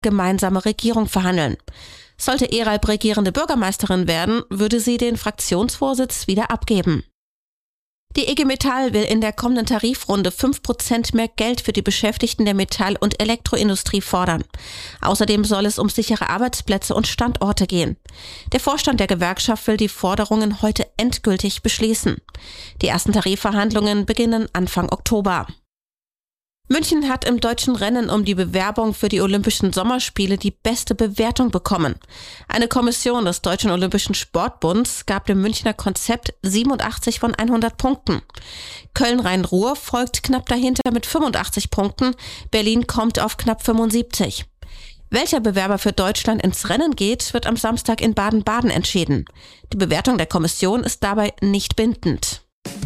gemeinsame Regierung verhandeln. Sollte Eralp regierende Bürgermeisterin werden, würde sie den Fraktionsvorsitz wieder abgeben. Die IG Metall will in der kommenden Tarifrunde 5% mehr Geld für die Beschäftigten der Metall- und Elektroindustrie fordern. Außerdem soll es um sichere Arbeitsplätze und Standorte gehen. Der Vorstand der Gewerkschaft will die Forderungen heute endgültig beschließen. Die ersten Tarifverhandlungen beginnen Anfang Oktober. München hat im deutschen Rennen um die Bewerbung für die Olympischen Sommerspiele die beste Bewertung bekommen. Eine Kommission des Deutschen Olympischen Sportbunds gab dem Münchner Konzept 87 von 100 Punkten. Köln-Rhein-Ruhr folgt knapp dahinter mit 85 Punkten, Berlin kommt auf knapp 75. Welcher Bewerber für Deutschland ins Rennen geht, wird am Samstag in Baden-Baden entschieden. Die Bewertung der Kommission ist dabei nicht bindend.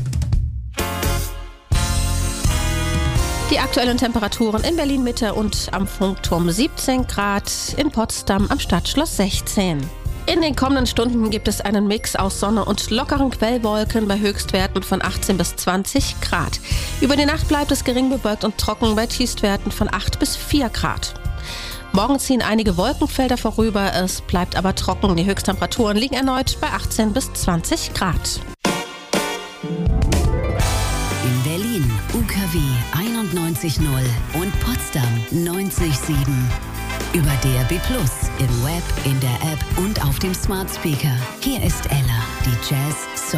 Die aktuellen Temperaturen in Berlin-Mitte und am Funkturm 17 Grad, in Potsdam am Stadtschloss 16. In den kommenden Stunden gibt es einen Mix aus Sonne und lockeren Quellwolken bei Höchstwerten von 18 bis 20 Grad. Über die Nacht bleibt es gering bewölkt und trocken bei Tiefstwerten von 8 bis 4 Grad. Morgen ziehen einige Wolkenfelder vorüber, es bleibt aber trocken. Die Höchsttemperaturen liegen erneut bei 18 bis 20 Grad. In Berlin UKW 91.0 und Potsdam 90.7. Über DAB+, im Web, in der App und auf dem Smart Speaker. Hier ist Ella, die Jazz